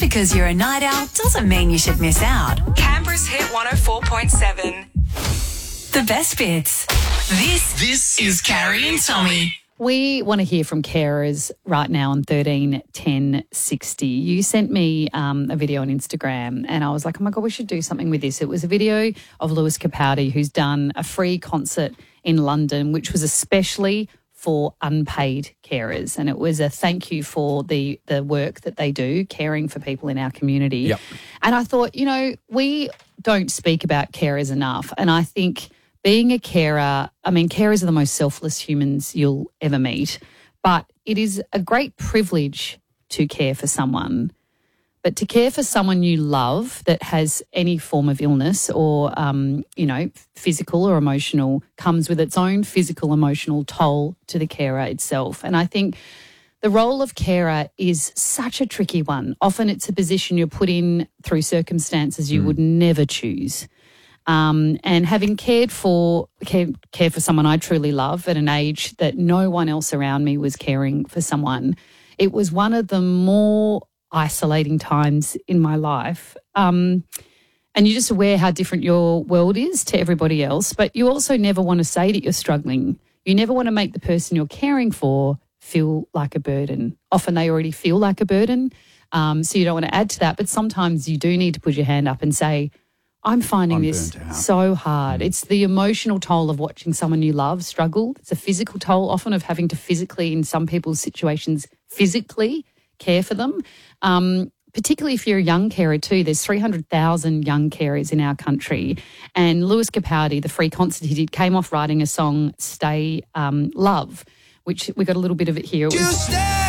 because you're a night owl doesn't mean you should miss out. Canberra's Hit 104.7. The best bits. This is Carrie and Tommy. We want to hear from carers right now on 13 10 60. You sent me a video on Instagram and I was like, oh my God, we should do something with this. It was a video of Lewis Capaldi, who's done a free concert in London, which was especially for unpaid carers. And it was a thank you for the work that they do, caring for people in our community. Yep. And I thought, you know, we don't speak about carers enough. And I think being a carer, I mean, carers are the most selfless humans you'll ever meet, but it is a great privilege to care for someone. But to care for someone you love that has any form of illness or, you know, physical or emotional comes with its own physical, emotional toll to the carer itself. And I think the role of carer is such a tricky one. Often it's a position you're put in through circumstances you would never choose. And having cared for someone I truly love at an age that no one else around me was caring for someone, it was one of the more isolating times in my life. And you're just aware how different your world is to everybody else, but you also never want to say that you're struggling. You never want to make the person you're caring for feel like a burden. Often they already feel like a burden, so you don't want to add to that. But sometimes you do need to put your hand up and say, I'm finding this so hard. It's the emotional toll of watching someone you love struggle. It's a physical toll often of having to physically, in some people's situations, physically care for them. Particularly if you're a young carer too. There's 300,000 young carers in our country. And Lewis Capaldi, the free concert he did, came off writing a song, Stay Love, which we got a little bit of it here. It was